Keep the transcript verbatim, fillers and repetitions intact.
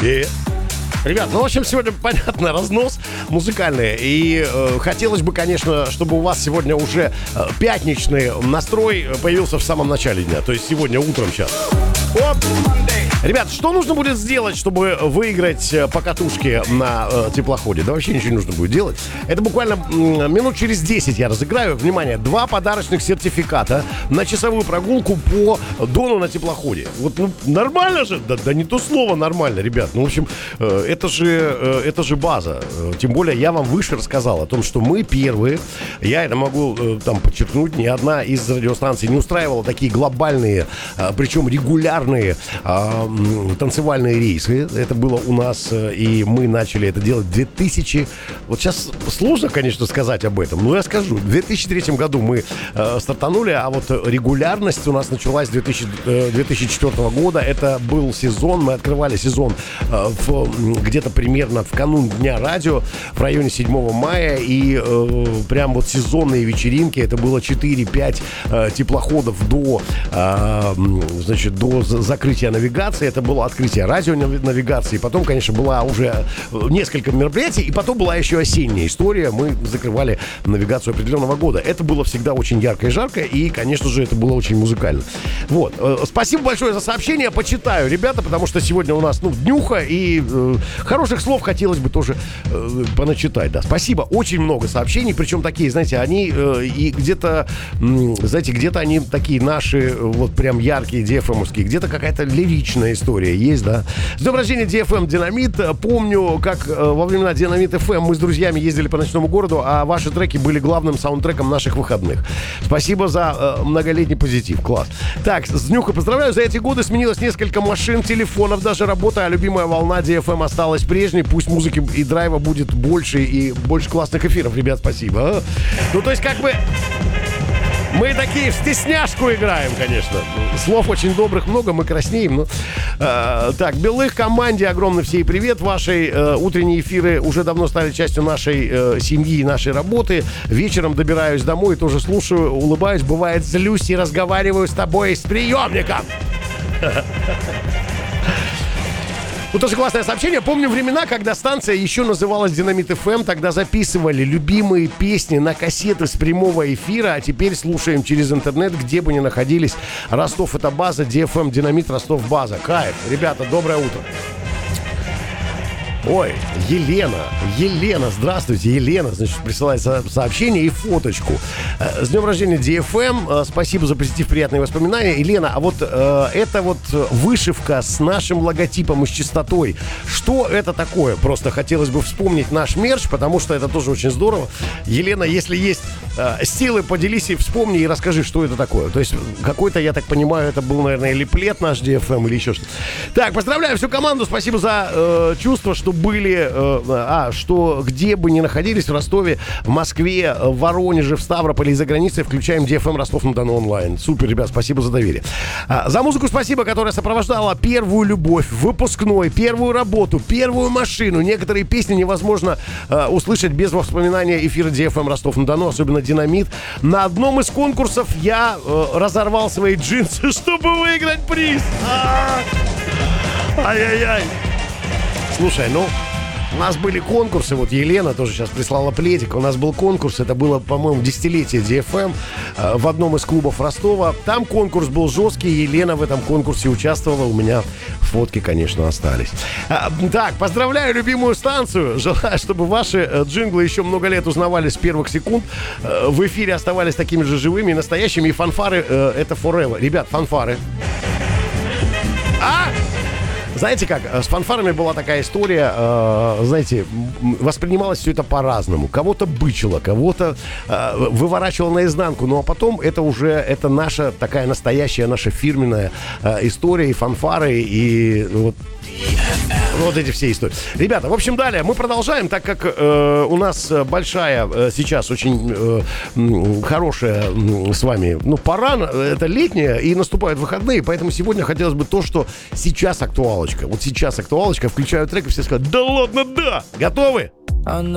И... Ребят, ну, в общем, сегодня, понятно, разнос музыкальный. И э, хотелось бы, конечно, чтобы у вас сегодня уже э, пятничный настрой появился в самом начале дня. То есть сегодня утром сейчас. Оп! Ребят, что нужно будет сделать, чтобы выиграть покатушки на э, теплоходе? Да вообще ничего не нужно будет делать. Это буквально м, минут через десять я разыграю. Внимание, два подарочных сертификата на часовую прогулку по Дону на теплоходе. Вот, ну, нормально же? Да, да не то слово нормально, ребят. Ну, в общем, э, это же, э, это же база. Э, тем более я вам выше рассказал о том, что мы первые. Я это могу э, там подчеркнуть. Ни одна из радиостанций не устраивала такие глобальные, э, причем регулярные э, танцевальные рейсы. Это было у нас, и мы начали это делать в две тысячи... Вот сейчас сложно, конечно, сказать об этом, но я скажу. В две тысячи третьем году мы э, стартанули, а вот регулярность у нас началась с две тысячи четвёртого года. Это был сезон, мы открывали сезон э, в, где-то примерно в канун Дня радио в районе седьмого мая, и э, прям вот сезонные вечеринки. Это было четыре-пять э, теплоходов до, э, значит, до закрытия навигации. Это было открытие радионавигации. Потом, конечно, была уже несколько мероприятий. И потом была еще осенняя история. Мы закрывали навигацию определенного года. Это было всегда очень ярко и жарко. И, конечно же, это было очень музыкально. Вот. Спасибо большое за сообщение. Почитаю, ребята, потому что сегодня у нас, ну, днюха. И э, хороших слов хотелось бы тоже э, поначитать. Да. Спасибо. Очень много сообщений. Причем такие, знаете, они э, и где-то, э, знаете, где-то они такие наши, вот прям яркие, ди эф эм-овские. Где-то какая-то лиричная история есть, да. С днем рождения, ди эф эм Динамит. Помню, как э, во времена Динамит эф эм мы с друзьями ездили по ночному городу, а ваши треки были главным саундтреком наших выходных. Спасибо за э, многолетний позитив. Класс. Так, с днюхой поздравляю. За эти годы сменилось несколько машин, телефонов, даже работа, а любимая волна ди эф эм осталась прежней. Пусть музыки и драйва будет больше и больше классных эфиров. Ребят, спасибо. А? Ну, то есть, как бы... Мы такие в стесняшку играем, конечно. Слов очень добрых много, мы краснеем. Но, э, так, Белых команде огромный всей привет. Ваши э, утренние эфиры уже давно стали частью нашей э, семьи и нашей работы. Вечером добираюсь домой, тоже слушаю, улыбаюсь. Бывает, злюсь и разговариваю с тобой с приемником. Вот тоже классное сообщение. Помню времена, когда станция еще называлась Динамит эф эм. Тогда записывали любимые песни на кассеты с прямого эфира. А теперь слушаем через интернет, где бы ни находились. Ростов — это база, ди эф эм Динамит, Ростов — база. Кайф. Ребята, доброе утро. Ой, Елена, Елена, здравствуйте, Елена, значит, присылает со- сообщение и фоточку. С днем рождения, ди эф эм, спасибо за позитив, приятные воспоминания. Елена, а вот э, это вот вышивка с нашим логотипом и с частотой, что это такое? Просто хотелось бы вспомнить наш мерч, потому что это тоже очень здорово. Елена, если есть э, силы, поделись и вспомни, и расскажи, что это такое. То есть какой-то, я так понимаю, это был, наверное, или плед наш ди эф эм, или еще что-то. Так, поздравляю всю команду, спасибо за э, чувство, что были, э, а, что где бы ни находились, в Ростове, в Москве, в Воронеже, в Ставрополе и за границей, включаем ди эф эм Ростов-на-Дону онлайн. Супер, ребят, спасибо за доверие. А, за музыку спасибо, которая сопровождала первую любовь, выпускной, первую работу, первую машину. Некоторые песни невозможно э, услышать без воспоминания эфира ди эф эм Ростов-на-Дону, особенно Динамит. На одном из конкурсов я э, разорвал свои джинсы, чтобы выиграть приз. Ай-яй-яй. Слушай, ну, у нас были конкурсы, вот Елена тоже сейчас прислала пледик, у нас был конкурс, это было, по-моему, десятилетие ди эф эм э, в одном из клубов Ростова. Там конкурс был жесткий, Елена в этом конкурсе участвовала, у меня фотки, конечно, остались. А, так, поздравляю любимую станцию, желаю, чтобы ваши э, джинглы еще много лет узнавались с первых секунд, э, в эфире оставались такими же живыми и настоящими, и фанфары э, это forever. Ребят, фанфары. А? Знаете как, с фанфарами была такая история, э, знаете, воспринималось все это по-разному. Кого-то бычило, кого-то э, выворачивало наизнанку, ну а потом это уже, это наша такая настоящая, наша фирменная э, история, и фанфары, и вот... Вот эти все истории. Ребята, в общем, далее мы продолжаем, так как э, у нас большая э, сейчас очень э, хорошая э, с вами, ну, пора, это летняя, и наступают выходные, поэтому сегодня хотелось бы то, что сейчас актуалочка. Вот сейчас актуалочка, включаю трек, и все скажут: да ладно, да! Готовы?